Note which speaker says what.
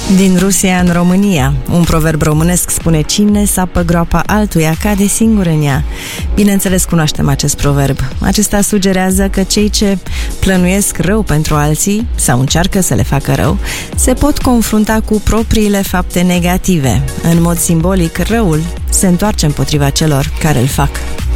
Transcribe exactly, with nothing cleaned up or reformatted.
Speaker 1: Din Rusia în România. Un proverb românesc spune: cine sapă groapa altuia cade singur în ea. Bineînțeles, cunoaștem acest proverb. Acesta sugerează că cei ce plănuiesc rău pentru alții sau încearcă să le facă rău se pot confrunta cu propriile fapte negative. În mod simbolic, răul se întoarce împotriva celor care îl fac.